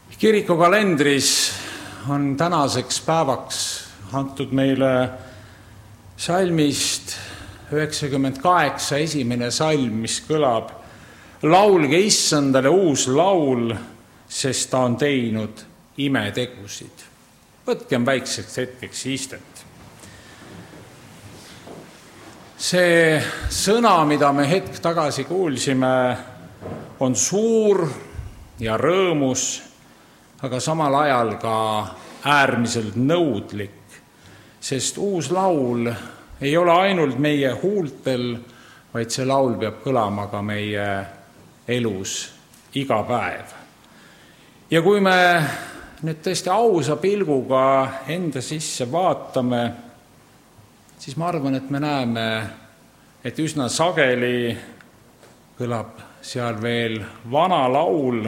Kirikukalendris on tänaseks päevaks antud meile salmist 98 esimene salm, mis kõlab: laulge Issandale uus laul, sest ta on teinud imetegusid. Võtkem väikseks hetkeks istet. See sõna, mida me hetk tagasi kuulsime, on suur ja rõõmus, aga samal ajal ka äärmiselt nõudlik, sest uus laul ei ole ainult meie huultel, vaid see laul peab kõlama ka meie elus iga päev. Ja kui me nüüd tõesti ausa pilguga enda sisse vaatame, siis ma arvan, et me näeme, et üsna sageli kõlab seal veel vana laul,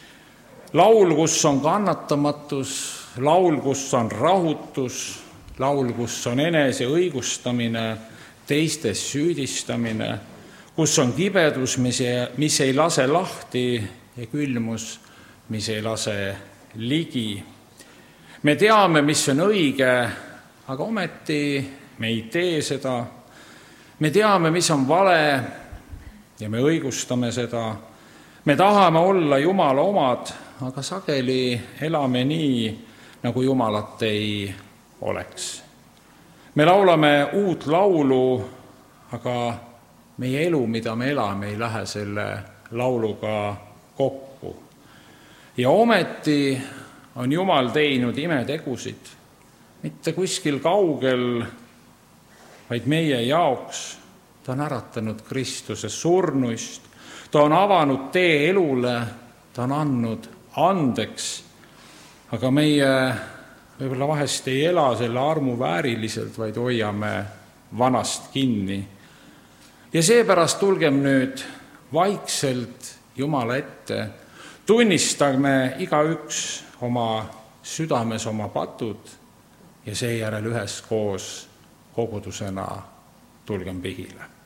kus on kannatamatus, laul, kus on rahutus, laul, kus on enese õigustamine, teistes süüdistamine, kus on kibedus, mis ei lase lahti, ja külmus, mis ei lase ligi. Me teame, mis on õige, aga ometi me ei tee seda. Me teame, mis on vale, ja me õigustame seda. Me tahame olla Jumala omad, aga sageli elame nii, nagu Jumalat ei oleks. Me laulame uut laulu, aga meie elu, mida me elame, ei lähe selle lauluga kokku. Ja ometi on Jumal teinud imetegusid, mitte kuskil kaugel, vaid meie jaoks. Ta on äratanud Kristuse surnuist, ta on avanud tee elule, ta on andnud andeks, aga meie võib-olla vahest ei ela selle armu vääriliselt, vaid hoiame vanast kinni. Ja seepärast tulgem nüüd vaikselt Jumala ette, tunnistame igaüks oma südames oma patud ja seejärel üheskoos kogudusena tulgem pihile.